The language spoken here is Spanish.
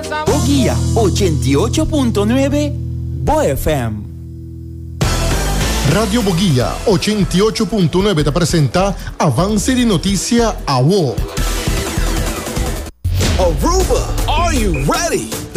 Boguía 88.9 BoFM. Radio Boguía 88.9 te presenta Avance di Notizia a WO. Aruba, are you ready?